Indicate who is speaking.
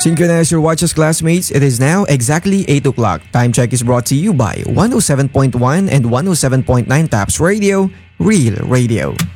Speaker 1: Synchronize your watches, classmates. It is now exactly 8 o'clock. Time check is brought to you by 107.1 and 107.9 Taps Radio, Real Radio.